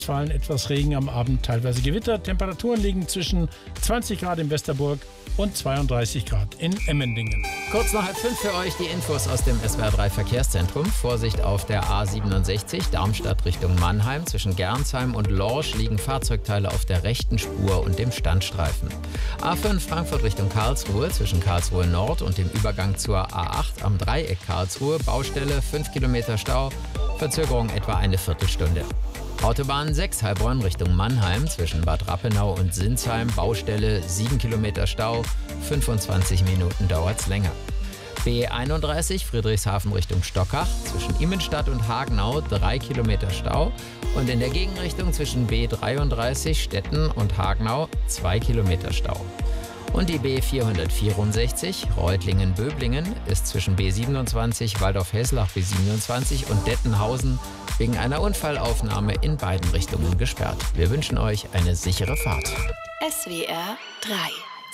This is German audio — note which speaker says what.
Speaker 1: Fallen etwas Regen, am Abend teilweise Gewitter. Temperaturen liegen zwischen 20 Grad in Westerburg und 32 Grad in Emmendingen.
Speaker 2: Kurz nach 4:30 für euch die Infos aus dem SWR3 Verkehrszentrum. Vorsicht auf der A67 Darmstadt Richtung Mannheim. Zwischen Gernsheim und Lorsch liegen Fahrzeugteile auf der rechten Spur und dem Standstreifen. A5 Frankfurt Richtung Karlsruhe. Zwischen Karlsruhe Nord und dem Übergang zur A8 am Dreieck Karlsruhe. Baustelle, 5 Kilometer Stau. Verzögerung etwa eine Viertelstunde. Autobahn 6 Heilbronn Richtung Mannheim. Zwischen Bad Rappenau und Sinsheim. Baustelle, 7 Kilometer Stau. 25 Minuten dauert's länger. B31 Friedrichshafen Richtung Stockach. Zwischen Immenstadt und Hagenau 3 Kilometer Stau. Und in der Gegenrichtung zwischen B33 Stetten und Hagenau 2 Kilometer Stau. Und die B464 Reutlingen-Böblingen ist zwischen B27 Waldorf-Hesslach B27 und Dettenhausen wegen einer Unfallaufnahme in beiden Richtungen gesperrt. Wir wünschen euch eine sichere Fahrt.
Speaker 3: SWR 3